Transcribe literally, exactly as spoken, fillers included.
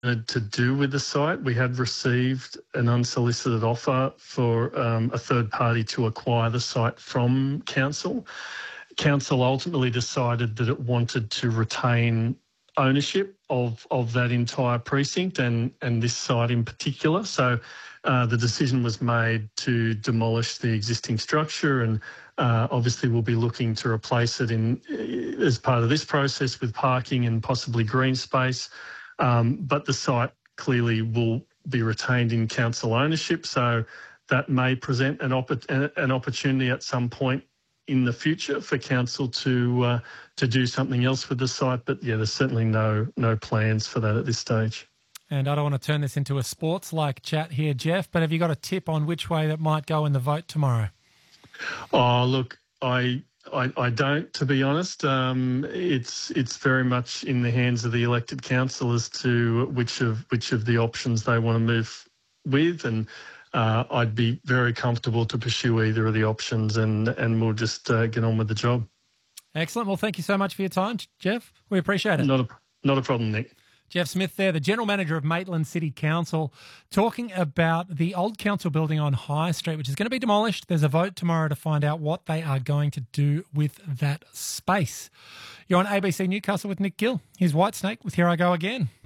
to do with the site. We had received an unsolicited offer for um, a third party to acquire the site from council. Council ultimately decided that it wanted to retain ownership of, of that entire precinct and, and this site in particular. So uh, the decision was made to demolish the existing structure, and uh, obviously we'll be looking to replace it in as part of this process with parking and possibly green space. Um, but the site clearly will be retained in council ownership, so that may present an, opp- an opportunity at some point in the future for council to uh, to do something else with the site. But yeah, there's certainly no no plans for that at this stage. And I don't want to turn this into a sports-like chat here, Jeff, but have you got a tip on which way that might go in the vote tomorrow? Oh, look, I. I, I don't, to be honest. Um, it's it's very much in the hands of the elected council as to which of which of the options they want to move with, and uh, I'd be very comfortable to pursue either of the options, and and we'll just uh, get on with the job. Excellent. Well, thank you so much for your time, Jeff. We appreciate it. Not a not a problem, Nick. Jeff Smith there, the General Manager of Maitland City Council, talking about the old council building on High Street, which is going to be demolished. There's a vote tomorrow to find out what they are going to do with that space. You're on A B C Newcastle with Nick Gill. Here's Whitesnake with Here I Go Again.